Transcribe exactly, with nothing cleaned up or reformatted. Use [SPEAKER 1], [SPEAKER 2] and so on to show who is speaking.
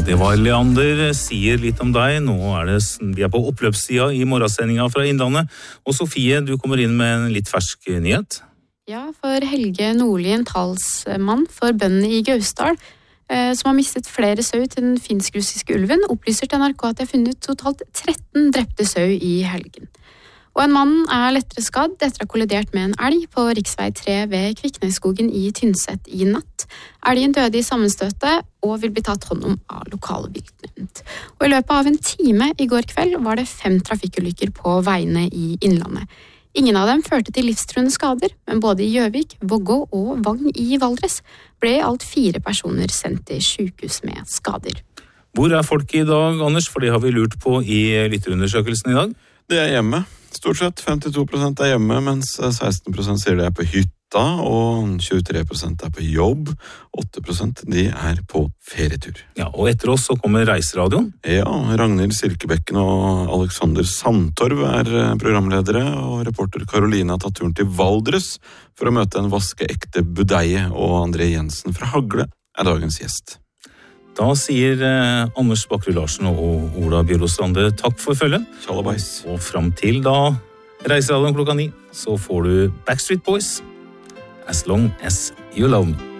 [SPEAKER 1] det var Leander, sier litt om deg. Nå er det, vi er på oppløpssida i morgensendinga fra Innlandet. Og Sofie, du kommer inn med en litt fersk nyhet.
[SPEAKER 2] Ja, for Helge Nordlien, talsmann for bøndene i Gausdal, eh, som har mistet flere sau til den finsk-russiske ulven, opplyser til N R K at de har funnet totalt tretten drepte sau i helgen. Og en mann er lettere skadd etter å ha kollidert med en elg på riksvei tre ved Kviknesskogen i Tynset i natt. Elgen døde i sammenstøtet og vil bli tatt hånd om av lokale viltnemnd. Og i løpet av en time i går kveld var det fem trafikkulykker på veiene i Innlandet. Ingen av dem førte til livstruende skader, men både i Gjøvik, Vågå og Vang i Valdres ble alt fire personer sendt til sykehus med skader.
[SPEAKER 1] Hvor er folk i dag, Anders? For det har vi lurt på i lytterundersøkelsen i dag.
[SPEAKER 3] Det er hjemme. Stort sett femtito prosent er hjemme, mens seksten prosent sier det er på hytta, og tjuetre prosent er på jobb, åtte prosent de er på ferietur.
[SPEAKER 1] Ja, og etter oss så kommer Reiseradioen.
[SPEAKER 3] Ja, Ragnhild Silkebekken og Alexander Sandtorv er programledere, og reporter Karoline har tatt turen til Valdres for å møte en vaskeekte budeie, og André Jensen fra Hagle er dagens gjest.
[SPEAKER 1] Da sier eh, Anders Bakkerud Larsen og Ola Bjørlostrande takk for følget.
[SPEAKER 3] Tjallabais.
[SPEAKER 1] Og frem til da Reiseradioen klokka ni, så får du Backstreet Boys, As Long As You Love Me.